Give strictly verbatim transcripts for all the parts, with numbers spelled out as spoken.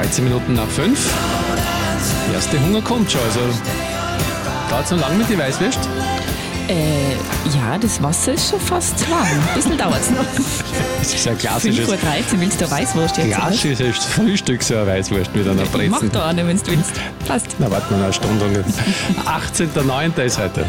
dreizehn Minuten nach fünf. Der erste Hunger kommt schon, also dauert es noch lange mit die Weißwürst? Äh, ja, das Wasser ist schon fast warm. Ein bisschen dauert es noch. Das ist ein klassisches... fünf Uhr dreizehn, willst du eine Weißwurst jetzt? Klassisches Frühstück, so eine Weißwurst mit einer Brezen. Mach doch eine, wenn du willst. Passt. Na, warten wir noch eine Stunde. achtzehnter neunter ist heute.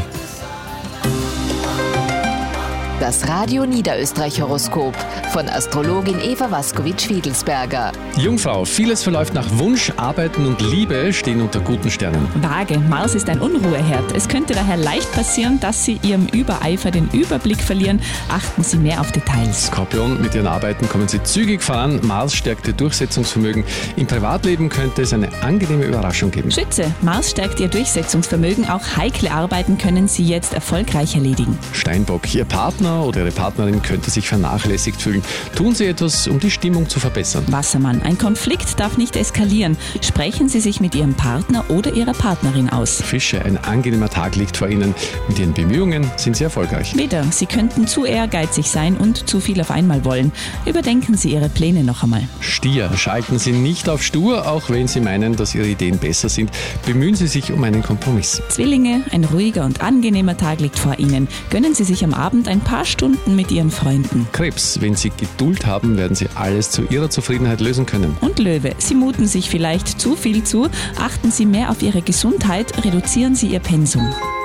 Das Radio Niederösterreich-Horoskop von Astrologin Eva Waskowitsch-Fiedelsberger. Jungfrau, vieles verläuft nach Wunsch, Arbeiten und Liebe stehen unter guten Sternen. Waage, Mars ist ein Unruheherd. Es könnte daher leicht passieren, dass Sie Ihrem Übereifer den Überblick verlieren. Achten Sie mehr auf Details. Skorpion, mit Ihren Arbeiten kommen Sie zügig voran. Mars stärkt Ihr Durchsetzungsvermögen. Im Privatleben könnte es eine angenehme Überraschung geben. Schütze, Mars stärkt Ihr Durchsetzungsvermögen. Auch heikle Arbeiten können Sie jetzt erfolgreich erledigen. Steinbock, Ihr Partner oder Ihre Partnerin könnte sich vernachlässigt fühlen. Tun Sie etwas, um die Stimmung zu verbessern. Wassermann, ein Konflikt darf nicht eskalieren. Sprechen Sie sich mit Ihrem Partner oder Ihrer Partnerin aus. Fische, ein angenehmer Tag liegt vor Ihnen. Mit Ihren Bemühungen sind Sie erfolgreich. Widder, Sie könnten zu ehrgeizig sein und zu viel auf einmal wollen. Überdenken Sie Ihre Pläne noch einmal. Stier, schalten Sie nicht auf stur, auch wenn Sie meinen, dass Ihre Ideen besser sind. Bemühen Sie sich um einen Kompromiss. Zwillinge, ein ruhiger und angenehmer Tag liegt vor Ihnen. Gönnen Sie sich am Abend ein paar Stunden mit Ihren Freunden. Krebs, wenn Sie Geduld haben, werden Sie alles zu Ihrer Zufriedenheit lösen können. Und Löwe, Sie muten sich vielleicht zu viel zu. Achten Sie mehr auf Ihre Gesundheit, reduzieren Sie Ihr Pensum.